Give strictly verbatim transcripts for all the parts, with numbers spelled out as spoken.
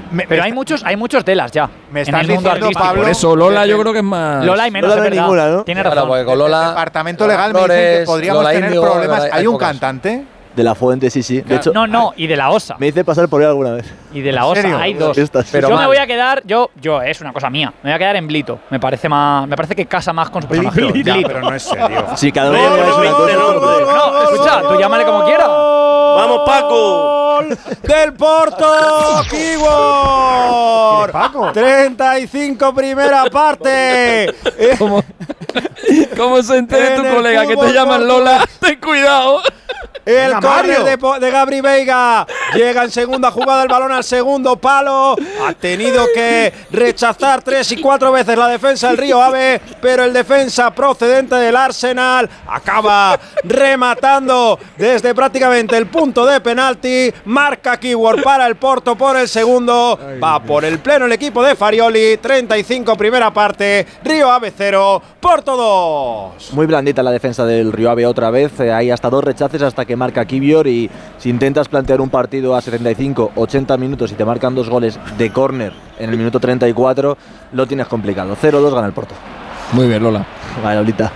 Me, Pero me hay muchos, hay muchos Delas ya. Me en estás el mundo diciendo, artístico. Pablo, Por eso Lola yo creo que es más. Lola hay menos, Lola es no hay verdad. ninguna, ¿no? Tiene Claro, razón. porque con El Lola. departamento legal me dicen que Flores, podríamos Lola tener Indio, problemas. hay ¿Hay un pocas. cantante? De la Fuente, sí, sí. De hecho, No, no, y de la OSA. me hice pasar por él alguna vez. Y de la ¿En OSA serio? hay dos. Estas. Pero yo mal. me voy a quedar, yo, yo, es una cosa mía. Me voy a quedar en Blito. Me parece más, me parece que casa más con su personaje. Ya, Blito. pero no es serio. Sí, cada uno Gol, es gol, una gol, cosa. gol, gol, No, escucha, tú llámale como quieras. ¡Vamos, Paco! Del Porto, Keyword. Paco? treinta y cinco primera parte. ¿Cómo, ¿Cómo se entere En tu el colega que te fútbol llaman Lola? Ten cuidado. El Venga, córner Mario. de, Po- de Gabri Veiga. Llega en segunda jugada el balón al segundo palo. Ha tenido que rechazar tres y cuatro veces la defensa del Río Ave, pero el defensa procedente del Arsenal acaba rematando desde prácticamente el punto de penalti. Marca Keyword para el Porto por el segundo. Va por el pleno el equipo de Farioli. treinta y cinco primera parte. Río Ave cero, Porto dos. Muy blandita la defensa del Río Ave otra vez. Eh, hay hasta dos rechaces hasta que marca Kivior, y si intentas plantear un partido a setenta y cinco, ochenta minutos y te marcan dos goles de córner en el minuto treinta y cuatro, lo tienes complicado. cero dos gana el Porto. Muy bien, Lola. Vale, Lolita.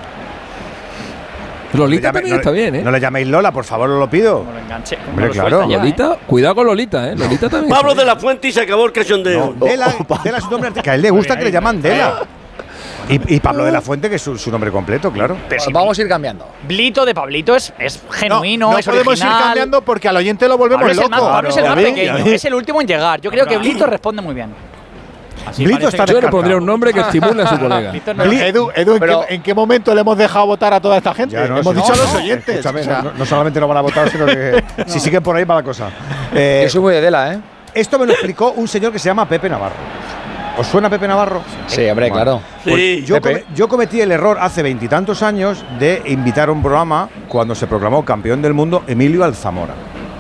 Lolita No le llame- también no- está bien, ¿eh? No le llaméis Lola, por favor, os lo pido. Como lo enganché. como Hombre, lo claro. suelta ya, Lolita, ¿eh? cuidado con Lolita, ¿eh? Lolita también. Pablo de la Fuente y se acabó el cachondeo. No, Dela, Dela es un nombre artístico. A él le gusta que le llaman Dela. Y, y Pablo de la Fuente, que es su, su nombre completo, claro. Pero si Vamos a ir cambiando. Blito de Pablito es, es genuino, no, no es podemos original. ir cambiando porque al oyente lo volvemos Pablo es el loco. más, Pablo es el más Ya ves, pequeño, ya ves. es el último en llegar. Yo creo que Blito responde muy bien. Así Blito parece está que- Yo le descartado. pondría un nombre que estimule a su colega. Blito no- Bli- Edu, Edu, ¿en, Pero- qué, en qué momento le hemos dejado votar a toda esta gente? Ya, no, hemos sí, dicho no, a los no, oyentes. escúchame, O sea, no, no solamente no van a votar, sino que si siguen por ahí va la cosa. Eh, Yo soy muy de Dela, ¿eh? esto me lo explicó un señor que se llama Pepe Navarro. ¿Os suena Pepe Navarro? Sí, hombre, Bueno. claro. Sí. Yo, Pepe. come- yo cometí el error hace veintitantos años de invitar a un programa cuando se proclamó campeón del mundo Emilio Alzamora,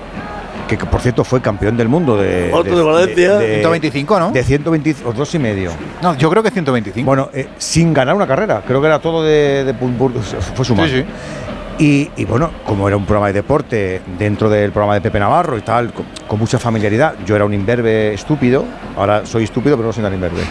que, que, por cierto fue campeón del mundo de, Otro de Valencia. ciento veinticinco, ¿no? de ciento veinte o dos y medio. No, yo creo que ciento veinticinco. Bueno, eh, sin ganar una carrera, creo que era todo de, de pum, pum, fue su sí, mano. sí. Y, y bueno, como era un programa de deporte dentro del programa de Pepe Navarro y tal, con, con mucha familiaridad, yo era un imberbe estúpido, ahora soy estúpido pero no soy tan imberbe.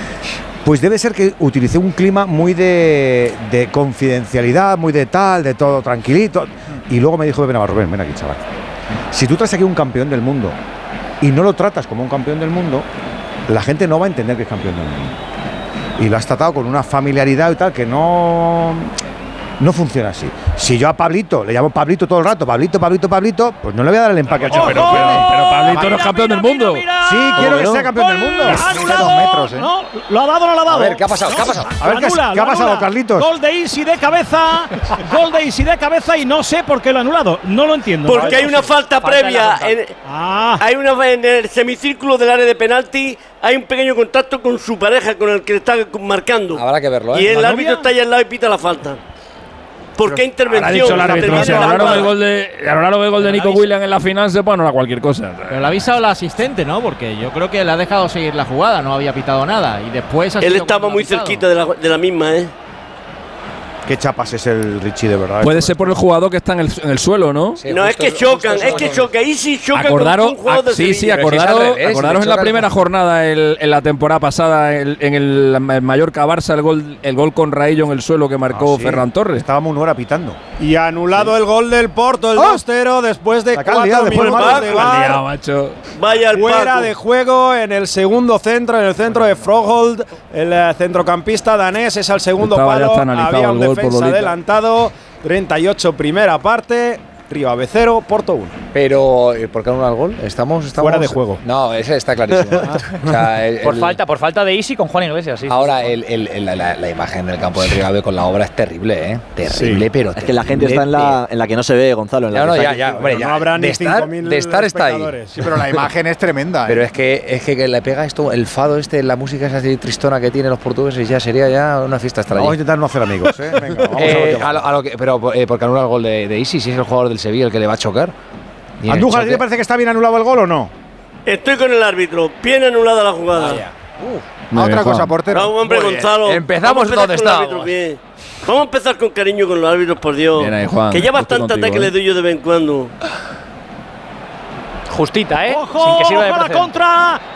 Pues debe ser que utilicé un clima muy de, de confidencialidad, muy de tal, de todo tranquilito. Y luego me dijo Pepe Navarro, ven, ven aquí, chaval. Si tú traes aquí un campeón del mundo y no lo tratas como un campeón del mundo, la gente no va a entender que es campeón del mundo. Y lo has tratado con una familiaridad y tal que no... No funciona así. Si yo a Pablito le llamo Pablito todo el rato, Pablito, Pablito, Pablito, pues no le voy a dar el empaque al chaval. Pero, pero, pero Pablito no es campeón del mundo. Sí, quiero que sea campeón del mundo. Mide dos metros, ¿eh? No, lo ha dado o no lo ha dado. A ver, ¿qué ha pasado? ¿Qué ha pasado? A ver, ¿qué, Lo anula, ¿qué ha lo pasado, anula. Carlitos? Gol de Isi de cabeza. Gol de Isi de cabeza y no sé por qué lo ha anulado. No lo entiendo. Porque hay una falta Falta en la previa. punta. En, Ah, hay una en el semicírculo del área de penalti. Hay un pequeño contacto con su pareja, con el que le está marcando. Habrá que verlo, Y ¿eh? el ¿La árbitro novia? está ahí al lado y pita la falta. ¿Por qué Ha intervención? dicho el árbitro, Interviene si la hablaron del jugada. gol de, hablaron del gol de Nico Williams en la final, se pueden a cualquier cosa. Pero le ha avisado la asistente, ¿no? Porque yo creo que le ha dejado seguir la jugada, no había pitado nada. Y después ha Él sido estaba cuando muy ha pitado. cerquita de la, de la misma, ¿eh? Qué chapas es el Richie, de verdad. Puede ser por el jugador que está en el, en el suelo, ¿no? Sí, no, es justo- que justo chocan, eso es que pasó. choca. Y si choca Acordaros, con un jugador de ah, sí, sí, Sevilla. Pero si es al acordaros, revés, si acordaros le en la choca- primera jornada, el- en la temporada pasada, el- en el, el Mallorca Barça, el gol, el gol con Raillo en el suelo que marcó Ah, sí. Ferran Torres. Estábamos una hora pitando. Y anulado el gol del Porto, el ¡Ah! dos cero, después de La que han cuatro liado después del minutos Madrid. de La han VAR. liado, macho. Vaya al Fuera Paco. de juego en el segundo centro, en el centro de Froholt, el eh, centrocampista danés es al segundo Estaba ya palo, está analizado había el un gol por defensa Lolita. adelantado, treinta y ocho primera parte, Río Ave cero, Porto uno. Pero, eh, ¿por qué anula el gol? Estamos, estamos. Fuera de juego. No, ese está clarísimo. O sea, el- Por el- falta, por falta de Isi con Juan Iglesias, sí. Ahora, el, el- el- la, la- la imagen del campo del Río Ave con la obra es terrible, ¿eh? Terrible, pero. Es que la gente está en la, en la que no se ve, Gonzalo. En la No, que no, está ya, aquí. ya, hombre, ya. no habrá de ni estar, cinco mil de estar está ahí. espectadores. Sí, pero la imagen es tremenda. Pero ¿eh? es que es que, que le pega esto, el fado este, la música esa así tristona que tienen los portugueses, ya sería ya una fiesta estar allí. Vamos a intentar no hacer amigos, ¿eh? Venga, vamos Eh, a lo que a va. lo- a lo que- pero eh, porque anula el gol de, de Isi, si es el jugador del Sevilla el que le va a chocar. Y en el Andújar, ¿a ti choque- te parece que está bien anulado el gol o no? Estoy con el árbitro. Bien anulada la jugada. Muy A otra bien, cosa, Juan. portero. Vamos, hombre, Muy bien. Gonzalo. Empezamos Vamos a empezar donde con el árbitro estábamos. bien. Vamos a empezar con cariño con los árbitros, por Dios. Bien ahí, Juan. Que ya Estoy bastante contigo, ataque ¿eh? le doy yo de vez en cuando. Justita, ¿eh? ¡Ojo! Sin que sirva de ¡Ojo a la precedente. contra!